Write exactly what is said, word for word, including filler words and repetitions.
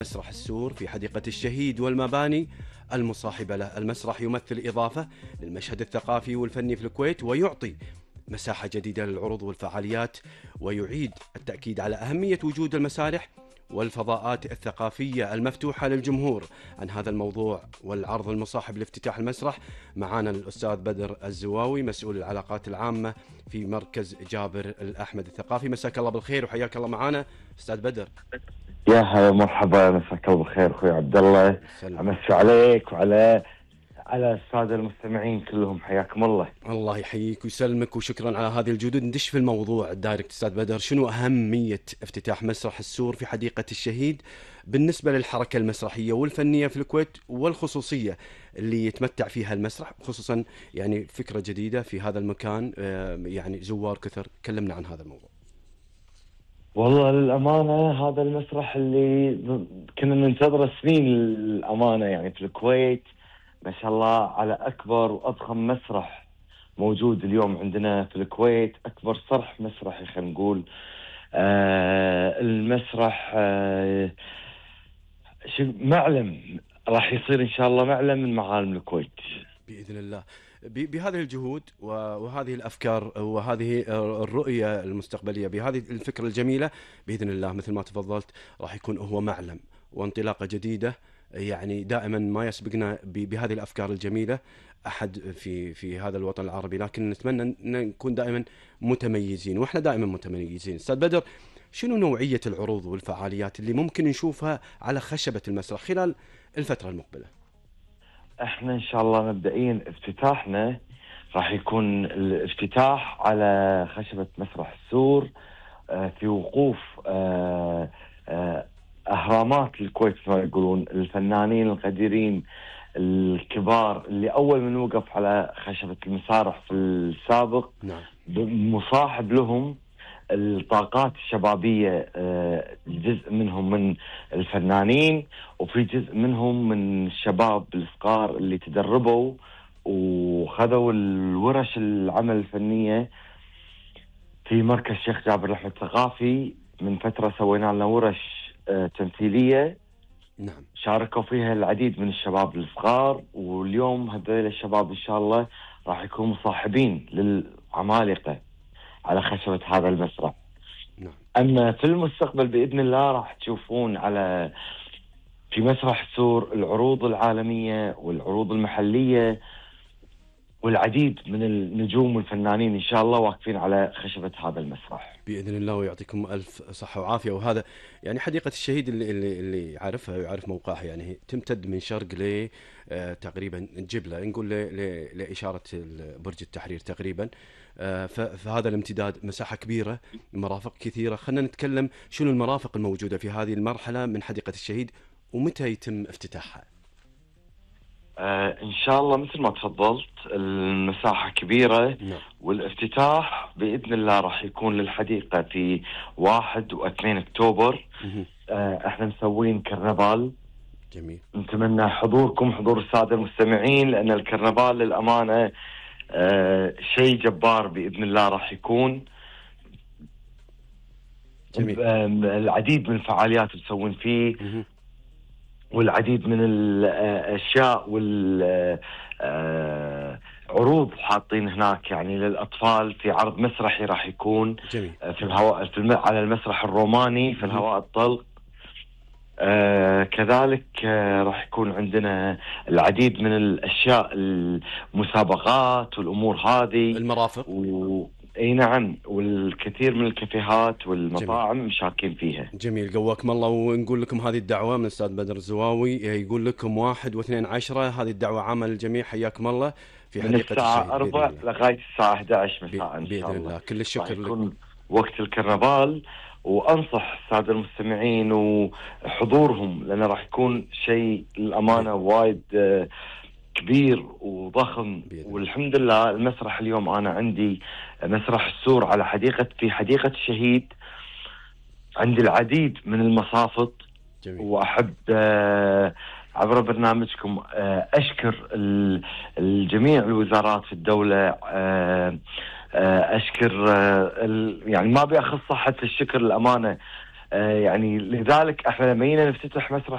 مسرح السور في حديقة الشهيد والمباني المصاحبة له. المسرح يمثل إضافة للمشهد الثقافي والفني في الكويت، ويعطي مساحة جديدة للعروض والفعاليات، ويعيد التأكيد على أهمية وجود المسارح والفضاءات الثقافية المفتوحة للجمهور. عن هذا الموضوع والعرض المصاحب لافتتاح المسرح معنا الأستاذ بدر الزواوي، مسؤول العلاقات العامة في مركز جابر الأحمد الثقافي. مساك الله بالخير وحياك الله معنا أستاذ بدر. يا هلا مرحبا، مساك الله بالخير اخوي عبد الله. امسي عليك وعلى على الساده المستمعين كلهم، حياكم الله. الله يحييك ويسلمك، وشكرا على هذه الجهود. ندش في الموضوع الدايركت استاذ بدر، شنو اهميه افتتاح مسرح السور في حديقه الشهيد بالنسبه للحركه المسرحيه والفنيه في الكويت، والخصوصيه اللي يتمتع فيها المسرح، خصوصا يعني فكره جديده في هذا المكان، يعني زوار كثر. كلمنا عن هذا الموضوع. والله للأمانة هذا المسرح اللي كنا ننتظره سنين للأمانة، يعني في الكويت ما شاء الله على أكبر وأضخم مسرح موجود اليوم عندنا في الكويت، أكبر صرح مسرحي خلينا نقول. آه المسرح آه معلم، راح يصير إن شاء الله معلم من معالم الكويت بإذن الله. بهذه الجهود وهذه الأفكار وهذه الرؤية المستقبلية، بهذه الفكرة الجميلة، بإذن الله مثل ما تفضلت راح يكون هو معلم وانطلاقة جديدة. يعني دائما ما يسبقنا بهذه الأفكار الجميلة أحد في في هذا الوطن العربي، لكن نتمنى أن نكون دائما متميزين، وإحنا دائما متميزين. أستاذ بدر، شنو نوعية العروض والفعاليات اللي ممكن نشوفها على خشبة المسرح خلال الفترة المقبلة؟ احنا ان شاء الله مبدئيا افتتاحنا راح يكون الافتتاح على خشبة مسرح السور، اه في وقوف اه اه اهرامات الكويت ما يقولون، الفنانين القديرين الكبار اللي اول من وقف على خشبة المسارح في السابق. نعم. مصاحب لهم الطاقات الشبابية، جزء منهم من الفنانين، وفي جزء منهم من الشباب الصغار اللي تدربوا وخذوا الورش العمل الفنية في مركز شيخ جابر الأحمد الثقافي. من فترة سوينا لنا ورش تمثيلية، نعم، شاركوا فيها العديد من الشباب الصغار، واليوم هذول الشباب إن شاء الله راح يكونوا مصاحبين للعمالقة على خشبة هذا المسرح. نعم. أما في المستقبل بإذن الله راح تشوفون على في مسرح السور العروض العالمية والعروض المحلية، والعديد من النجوم والفنانين إن شاء الله واقفين على خشبة هذا المسرح بإذن الله، ويعطيكم ألف صحة وعافية. وهذا يعني حديقة الشهيد اللي اللي, اللي عارفها ويعرف موقعها، يعني تمتد من شرق ل تقريبا جبلة، نقول لإشارة برج التحرير تقريبا. فهذا الامتداد مساحة كبيرة، مرافق كثيرة. خلينا نتكلم شنو المرافق الموجودة في هذه المرحلة من حديقة الشهيد، ومتى يتم افتتاحها؟ آه إن شاء الله مثل ما تفضلت المساحة كبيرة. نعم. والافتتاح بإذن الله راح يكون للحديقة في واحد واثنين أكتوبر. آه احنا مسوين كرنفال. جميل. نتمنى حضوركم، حضور السادة المستمعين، لأن الكرنفال للأمانة آه شيء جبار بإذن الله راح يكون. جميل. آه العديد من الفعاليات مسوين فيه، مه. والعديد من الأشياء والعروض حاطين هناك يعني للأطفال، في عرض مسرحي راح يكون. جميل. في الهواء في الم... على المسرح الروماني في الهواء الطلق. آه كذلك آه راح يكون عندنا العديد من الأشياء، المسابقات والأمور هذه، المرافق و... اي نعم، والكثير من الكافيهات والمطاعم جميل. مشاركين فيها. جميل، قواكم الله. ونقول لكم هذه الدعوة من الأستاذ بدر الزواوي، يقول لكم واحد واثنين عشرة، هذه الدعوة عامة للجميع. حياكم الله في حديقة الشهيد من الساعة أربعة لغاية الساعة أحد عشر مساء إن بإذن شاء الله. الله. كل الشكر لك. يكون وقت الكرنفال، وأنصح السادة المستمعين وحضورهم، لأنه راح يكون شيء للأمانة وايد كبير وضخم. والحمد لله المسرح اليوم أنا عندي مسرح السور على حديقة في حديقة الشهيد، عندي العديد من المصافط. جميل. وأحب عبر برنامجكم أشكر الجميع الوزارات في الدولة، أشكر يعني ما بيأخذ صحة الشكر الأمانة. يعني لذلك احنا لما جينا نفتتح مسرح